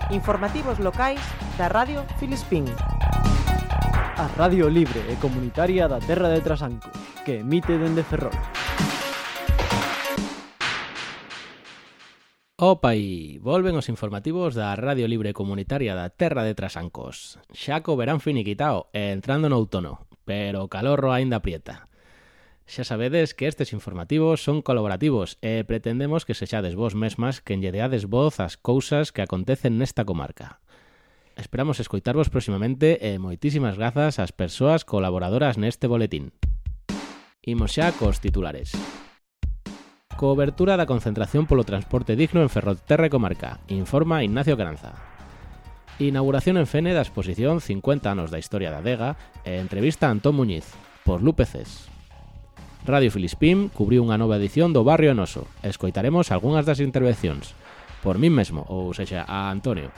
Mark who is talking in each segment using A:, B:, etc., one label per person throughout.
A: Informativos locais da Radio Filispín.
B: A Radio Libre e Comunitaria da Terra de Trasancos, que emite dende Ferrol.
C: Opa, e volven os informativos da Radio Libre Comunitaria da Terra de Trasancos. Xa co verán finiquitao e entrando no outono, pero o calorro aínda aprieta. Xa sabedes que estes informativos son colaborativos e pretendemos que sexades vos mesmas quen lle deades voz ás cousas que acontecen nesta comarca. Esperamos escoitarvos proximamente e moitísimas grazas ás persoas colaboradoras neste boletín. Imos xa cos titulares. Cobertura da concentración polo transporte digno en Ferrolterra e comarca, informa Ignacio Caranza. Inauguración en Fene da exposición 50 anos da historia da adega e entrevista a Antón Muñiz, por Lupeces. Radio Filispín cubriu unha nova edición do Barrio Noso. Escoitaremos algunhas das intervencións, por min mesmo, ou sexa, a Antonio.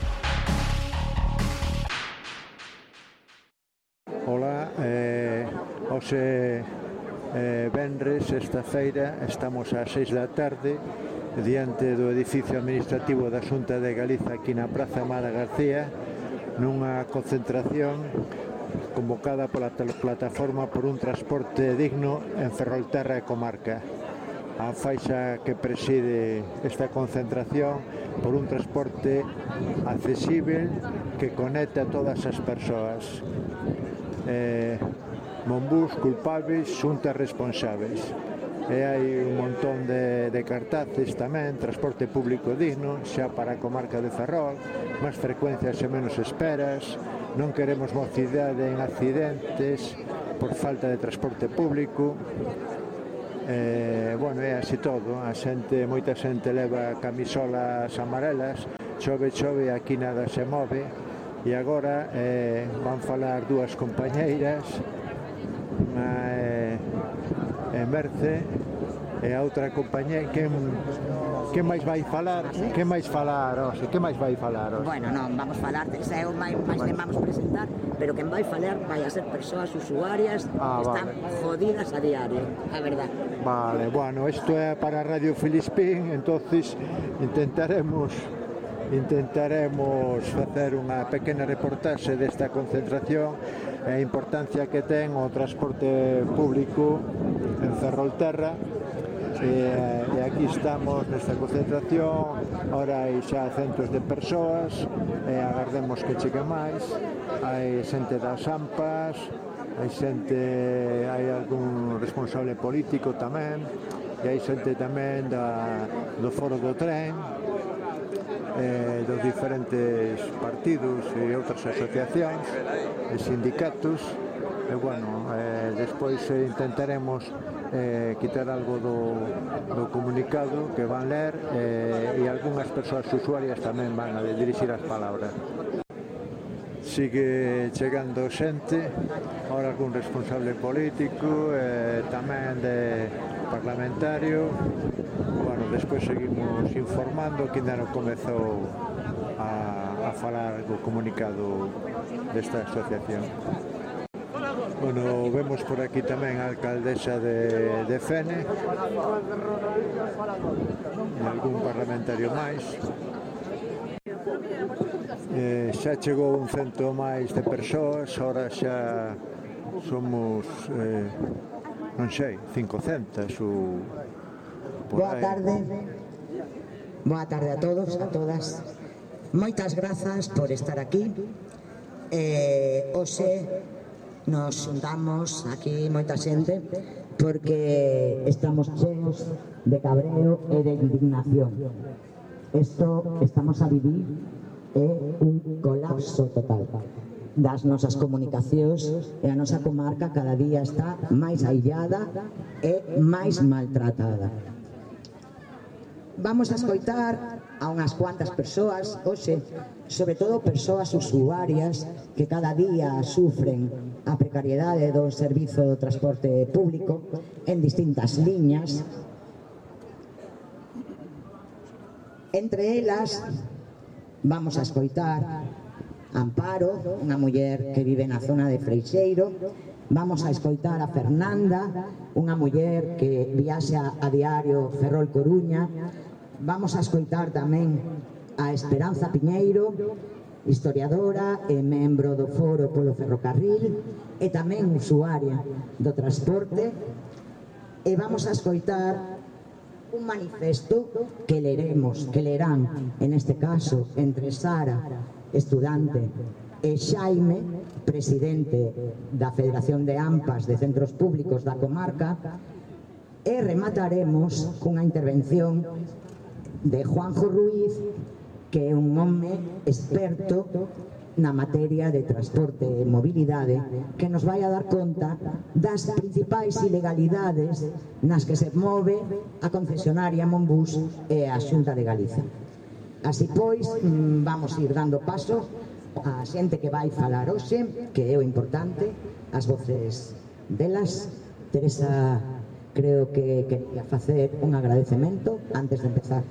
D: Ola, hoxe venres, esta feira, estamos ás 6 da tarde diante do edificio administrativo da Xunta de Galiza aquí na Praza Amada García, nunha concentración convocada pola plataforma por un transporte digno en Ferrolterra e comarca. A faixa que preside esta concentración por un transporte accesible que conecta a todas as persoas. Monbús culpables, xuntas responsables. E hai un montón de cartaces tamén, transporte público digno, xa para a comarca de Ferrol, máis frecuencias e menos esperas, non queremos mocidade en accidentes por falta de transporte público. Bueno, é así todo, moita xente leva camisolas amarelas, chove, aquí nada se move, e agora van falar dúas compañeiras, unha Merce e a outra compañeira. Que máis vai falar? Que máis falar hoxe?
E: Bueno, non, vamos falar, xa é o máis que vamos presentar, pero quen vai falar vai a ser persoas usuarias que están jodidas a diario, a verdade.
D: Vale, bueno, isto é para Radio Filispín, entonces intentaremos facer unha pequena reportaxe desta concentración e a importancia que ten o transporte público en Ferrolterra. E aquí estamos nesta concentración, ora hai xa centos de persoas e agardemos que chegue máis. Hai xente das AMPAs, hai algún responsable político tamén, e hai xente tamén do foro do tren, dos diferentes partidos e outras asociacións e sindicatos. E bueno, despois intentaremos quitar algo do comunicado que van ler, e algunhas persoas usuarias tamén van a dirixir as palabras. Sigue chegando xente, ahora algún responsable político, tamén de parlamentario. Bueno, despois seguimos informando que ainda non comezou a falar do comunicado desta asociación. Bueno, vemos por aquí tamén a alcaldesa de Fene, e algún parlamentario máis. Xa chegou un cento máis de persoas, ahora xa somos, non sei, 500 ou por aí.
E: Boa tarde a todos, a todas. Moitas grazas por estar aquí. Hoxe nos juntamos aquí moita xente porque estamos cheos de cabreo e de indignación. Isto estamos a vivir é un colapso total das nosas comunicacións, e a nosa comarca cada día está máis aillada e máis maltratada. Vamos a escoitar a unhas cuantas persoas hoxe, sobre todo persoas usuarias que cada día sufren a precariedade do servizo do transporte público en distintas liñas. Entre elas vamos a escoitar Amparo, unha muller que vive na zona de Freixeiro. Vamos a escoitar a Fernanda, unha muller que viaxa a diario Ferrol-Coruña. Vamos a escoitar tamén a Esperanza Piñeiro, historiadora e membro do Foro polo Ferrocarril e tamén usuaria do transporte, e vamos a escoitar un manifesto que lerán, en este caso, entre Sara, estudante, e Xaime, presidente da Federación de AMPAs de Centros Públicos da comarca, e remataremos cunha intervención de Juanjo Ruiz, que é un home experto na materia de transporte e mobilidade, que nos vai a dar conta das principais ilegalidades nas que se move a concesionaria Monbus e a Xunta de Galiza. Así pois, vamos ir dando paso a xente que vai falar hoxe, que é o importante, as voces delas. Teresa, creo que quería facer un agradecemento antes de empezar.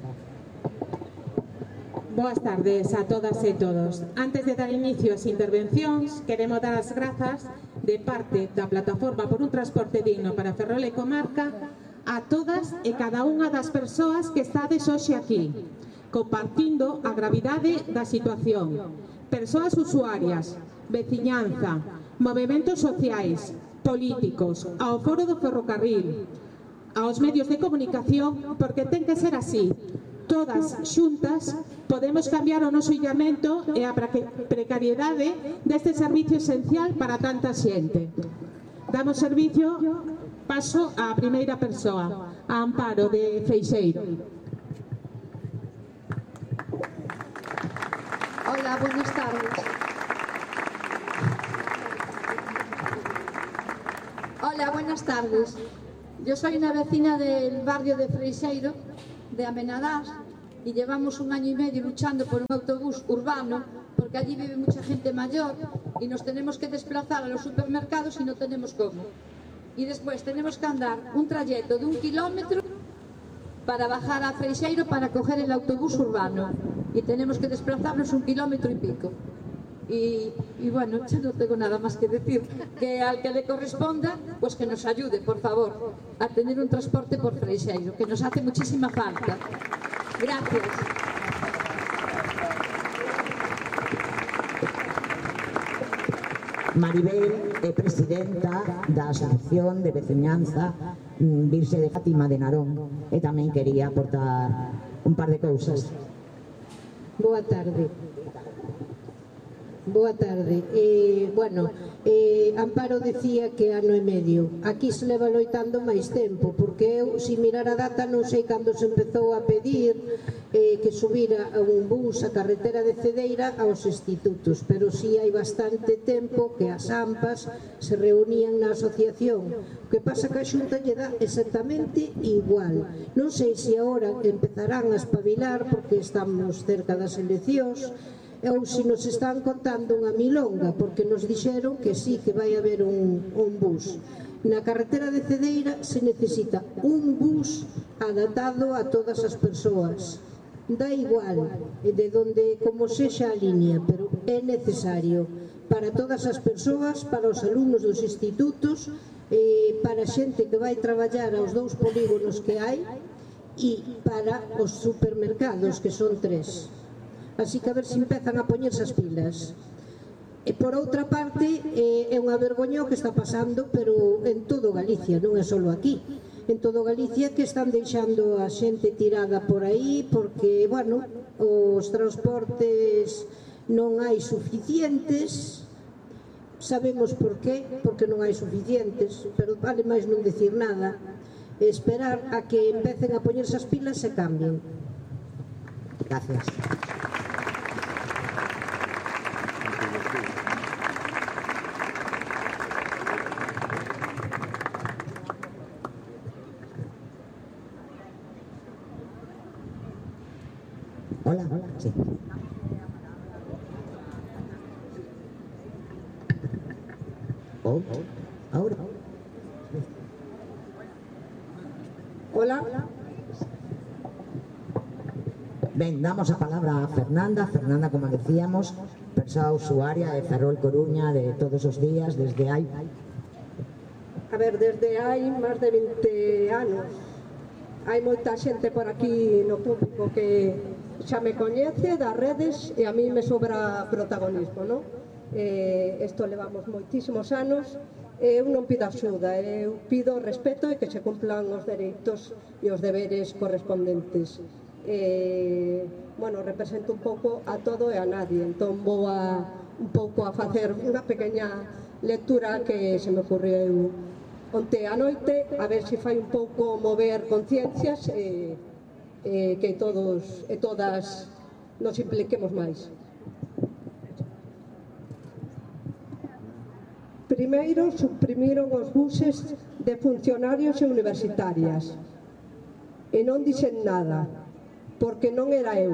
F: Boas tardes a todas e todos. Antes de dar inicio ás intervencións, queremos dar as grazas de parte da Plataforma por un Transporte Digno para Ferrol e Comarca a todas e cada unha das persoas que estades hoxe aquí, compartindo a gravidade da situación. Persoas usuarias, veciñanza, movementos sociais, políticos, ao Foro do Ferrocarril, aos medios de comunicación, porque ten que ser así. Todas xuntas podemos cambiar o noso illamento e a precariedade deste servicio esencial para tanta xente. Damos servicio, paso á primeira persoa, a Amparo de Freixeiro.
G: Hola, buenas tardes. Hola, buenas tardes. Yo soy una vecina del barrio de Freixeiro, de Amenadás, y llevamos 1 año y medio luchando por un autobús urbano, porque allí vive mucha gente mayor y nos tenemos que desplazar a los supermercados y no tenemos cómo. Y después tenemos que andar un trayecto de 1 kilómetro para bajar a Freixeiro para coger el autobús urbano, y tenemos que desplazarnos 1 kilómetro y pico. Y bueno, yo no tengo nada más que decir, que al que le corresponda, pues que nos ayude, por favor, a tener un transporte por Freixeiro, que nos hace muchísima falta. Gracias.
E: Maribel é presidenta da Asociación de Veciñanza Virxe de Fátima de Narón, e tamén quería aportar un par de cousas.
H: Boa tarde. Boa tarde. Amparo decía que 1 ano e medio. Aquí se leva loitando máis tempo, porque eu, se mirar a data, non sei cando se empezou a pedir que subira un bus a carretera de Cedeira aos institutos, pero si hai bastante tempo que as AMPAs se reunían na asociación. O que pasa que a Xunta lle dá exactamente igual. Non sei se agora empezarán a espabilar, porque estamos cerca das eleccións, ou se nos están contando unha milonga, porque nos dixeron que sí, que vai haber un bus. Na carretera de Cedeira se necesita un bus adaptado a todas as persoas. Da igual de donde, como sexa a línea, pero é necesario para todas as persoas, para os alumnos dos institutos, para a xente que vai traballar aos 2 polígonos que hai, e para os supermercados, que son 3. Así que a ver se empezan a poñerse as pilas. E por outra parte, é unha vergoña o que está pasando, pero en todo Galicia, non é só aquí. En todo Galicia, que están deixando a xente tirada por aí, porque, bueno, os transportes non hai suficientes. Sabemos por qué, porque non hai suficientes, pero vale máis non decir nada, esperar a que empecen a poñerse as pilas e cambien.
E: Gracias. Hola, sí. Ahora.
H: Hola.
E: Ben, damos a palabra a Fernanda. Fernanda, como decíamos, persoa usuaria de Ferrol Coruña de todos os días, desde hai...
H: A ver, desde hai máis de 20 anos. Hai moita xente por aquí no público que xa me coñece das redes e a mí me sobra protagonismo, non? Isto levamos moitísimos anos e eu non pido axuda, eu pido respeto e que se cumplan os dereitos e os deberes correspondentes. Bueno, represento un pouco a todo e a nadie, entón vou un pouco a facer unha pequena lectura que se me ocurriu onte a noite, a ver se fai un pouco mover conciencias e que todos e todas nos impliquemos máis. Primeiro, suprimiron os buses de funcionarios e universitarias e non dixen nada, porque non era eu.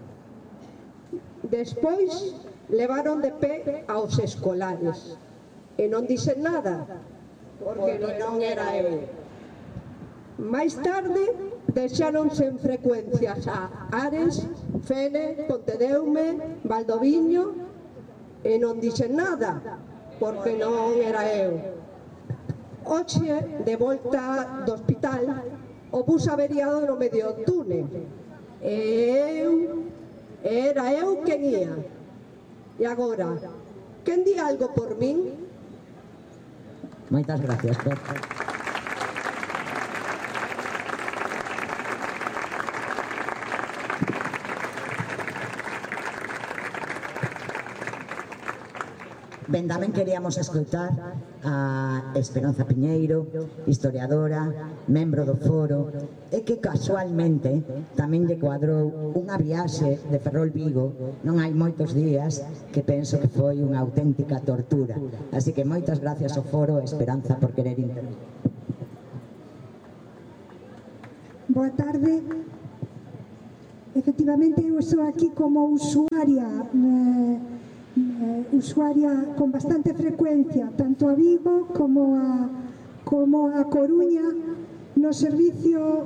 H: Despois, levaron de pé aos escolares e non dixen nada, porque non era eu. Máis tarde, deixaron sen frecuencias a Ares, Fene, Pontedeume, Valdoviño e non dixen nada, porque non era eu. Hoxe, de volta do hospital, o bus averiado no medio do túnel. Era eu quen ia. E agora, quen di algo por min?
E: Moitas gracias, Pepe. Ben, tamén queríamos escoitar a Esperanza Piñeiro, historiadora, membro do foro, e que casualmente tamén lle cuadrou unha viaxe de Ferrol Vigo non hai moitos días que penso que foi unha auténtica tortura. Así que moitas gracias ao foro e Esperanza por querer intervir.
I: Boa tarde. Efectivamente, eu estou aquí como usuaria con bastante frecuencia, tanto a Vigo como a Coruña, no servicio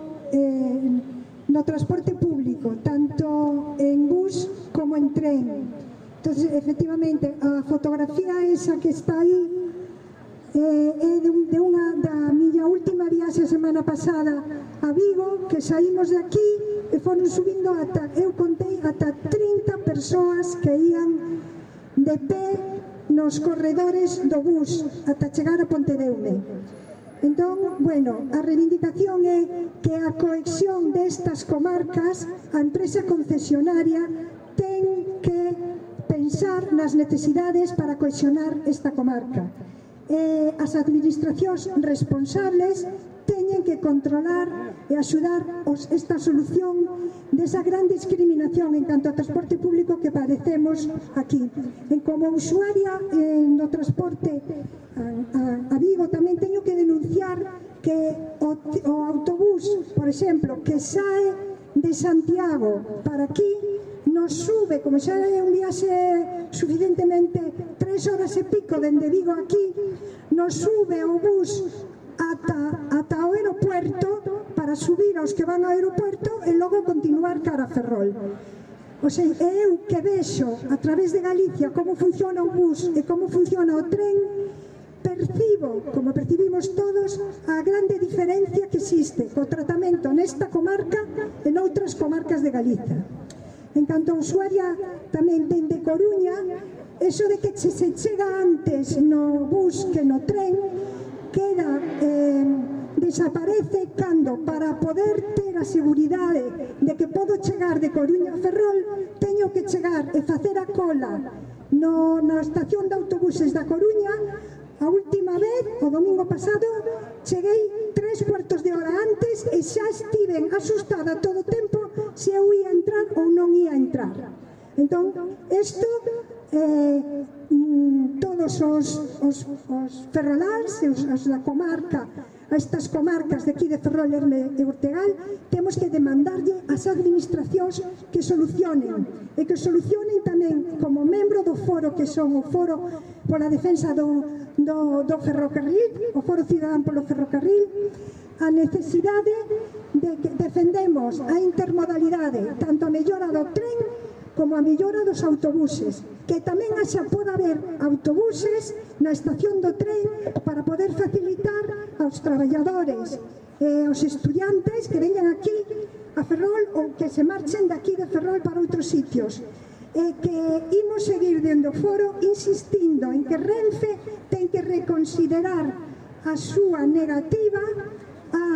I: no transporte público, tanto en bus como en tren. Entonces, efectivamente, a fotografía esa que está aí é da miña última viaxe a semana pasada a Vigo, que saímos de aquí e foron subindo eu contei ata 30 persoas que ían de pé nos corredores do bus ata chegar a Pontedeume. Entón, bueno, a reivindicación é que a cohesión destas comarcas, a empresa concesionaria ten que pensar nas necesidades para cohesionar esta comarca. As administracións responsables teñen que controlar e axudar esta solución desa gran discriminación en canto ao transporte público que padecemos aquí. Como usuaria no transporte a Vigo tamén teño que denunciar que o autobús, por exemplo, que sae de Santiago para aquí, nos sube, como xa é un viaxe suficientemente 3 horas e pico dende Vigo aquí, nos sube o bus ata o aeropuerto para subir aos que van ao aeropuerto e logo continuar cara a Ferrol. O sea, eu que vexo a través de Galicia como funciona o bus e como funciona o tren, percibo, como percibimos todos, a grande diferencia que existe co tratamento nesta comarca e noutras comarcas de Galiza. En canto a usuaria tamén dende Coruña, eso de que se chega antes no bus que no tren queda, desaparece cando para poder ter a seguridade de que podo chegar de Coruña a Ferrol teño que chegar e facer a cola na estación de autobuses da Coruña. A última vez, o domingo pasado, cheguei 3/4 de hora antes e xa estiven asustada todo o tempo se eu ia entrar ou non ia entrar. Entón, isto todos os ferroláns e os da comarca, estas comarcas de aquí de Ferrol, Lerme e Ortegal, temos que demandarlle ás administracións que solucionen e que solucionen tamén como membro do foro, que son o foro pola defensa do ferrocarril, o foro cidadán polo ferrocarril, a necesidade de que defendemos a intermodalidade, tanto a mellora do tren como a mellora dos autobuses, que tamén xa pode haber autobuses na estación do tren para poder facilitar aos traballadores e aos estudiantes que veñan aquí a Ferrol ou que se marchen daqui de Ferrol para outros sitios. E que imos seguir dende o foro insistindo en que Renfe ten que reconsiderar a súa negativa a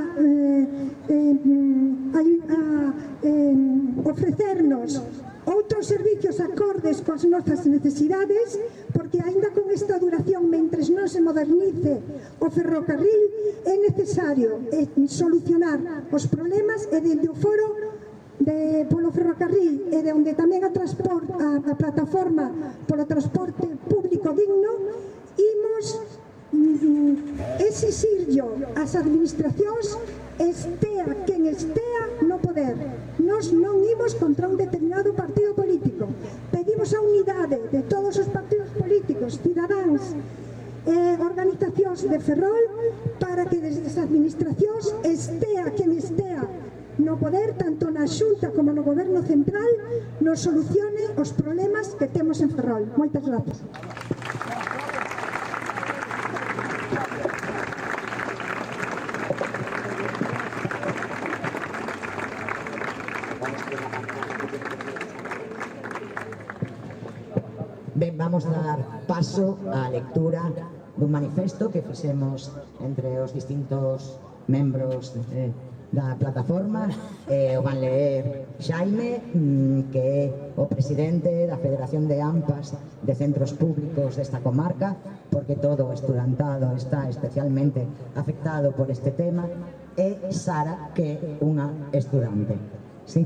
I: ofrecernos outros servicios acordes coas nosas necesidades, porque aínda con esta duración, mentres non se modernice o ferrocarril, é necesario solucionar os problemas e dende o foro polo ferrocarril e de onde tamén a plataforma polo transporte público digno, imos exixirlo ás administracións, estea quen estea no poder. Nos non imos contra un determinado partido político, pedimos a unidade de todos os partidos políticos, cidadáns e organizacións de Ferrol para que desde as administracións estea quen estea no poder, tanto na Xunta como no Goberno Central, nos solucione os problemas que temos en Ferrol. Moitas grazas.
E: Ben, vamos a dar paso á lectura dun manifesto que fixemos entre os distintos membros da plataforma. O van ler Xaime, que é o presidente da Federación de AMPAs de Centros Públicos desta comarca, porque todo o estudantado está especialmente afectado por este tema, e Sara, que é unha estudante. Sí.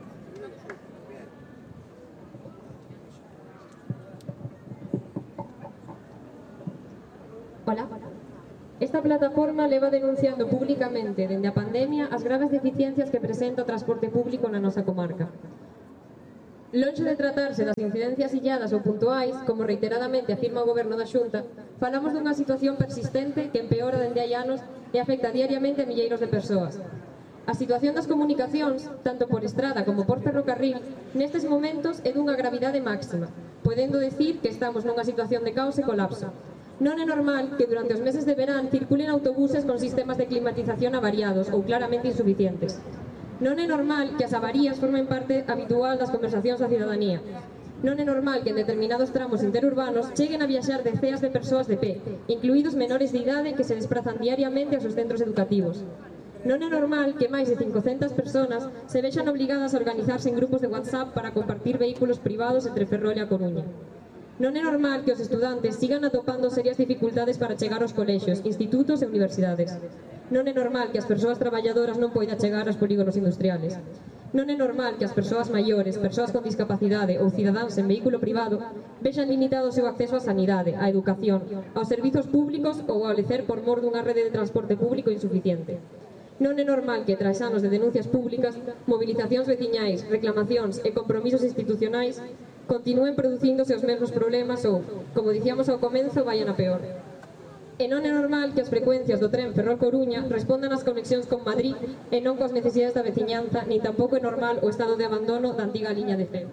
J: Ola. Esta plataforma leva denunciando públicamente dende a pandemia as graves deficiencias que presenta o transporte público na nosa comarca. Lonxe de tratarse das incidencias illadas ou puntuais, como reiteradamente afirma o Goberno da Xunta, falamos dunha situación persistente que empeora dende hai anos e afecta diariamente a milleiros de persoas. A situación das comunicacións, tanto por estrada como por ferrocarril, nestes momentos é dunha gravidade máxima, podendo decir que estamos nunha situación de caos e colapso. Non é normal que durante os meses de verán circulen autobuses con sistemas de climatización avariados ou claramente insuficientes. Non é normal que as avarías formen parte habitual das conversacións da cidadanía. Non é normal que en determinados tramos interurbanos cheguen a viaxar deceas de persoas de pé, incluídos menores de idade que se desplazan diariamente aos seus centros educativos. Non é normal que máis de 500 persoas se vexan obligadas a organizarse en grupos de WhatsApp para compartir vehículos privados entre Ferrol e a Coruña. Non é normal que os estudantes sigan atopando serias dificultades para chegar aos colexios, institutos e universidades. Non é normal que as persoas traballadoras non poidan chegar aos polígonos industriales. Non é normal que as persoas maiores, persoas con discapacidade ou cidadáns en vehículo privado vexan limitado o seu acceso á sanidade, á educación, aos servizos públicos ou ao lecer por mor dunha rede de transporte público insuficiente. Non é normal que, tras anos de denuncias públicas, movilizacións veciñais, reclamacións e compromisos institucionais, continúen producíndose os mesmos problemas ou, como dicíamos ao comenzo, vayan a peor. E non é normal que as frecuencias do tren Ferrol-Coruña respondan ás conexións con Madrid e non coas necesidades da veciñanza, nin tampouco é normal o estado de abandono da antiga liña de Feo.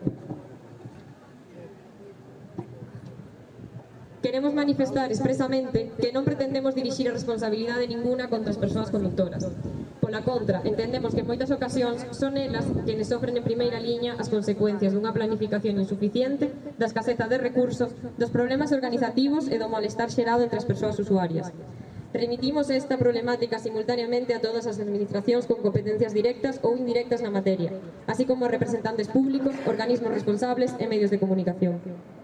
J: Queremos manifestar expresamente que non pretendemos dirixir a responsabilidade ninguna contra as persoas conductoras. Pola contra, entendemos que en moitas ocasións son elas quienes sofren en primeira liña as consecuencias dunha planificación insuficiente, da escaseza de recursos, dos problemas organizativos e do malestar xerado entre as persoas usuarias. Remitimos esta problemática simultaneamente a todas as administracións con competencias directas ou indirectas na materia, así como a representantes públicos, organismos responsables e medios de comunicación.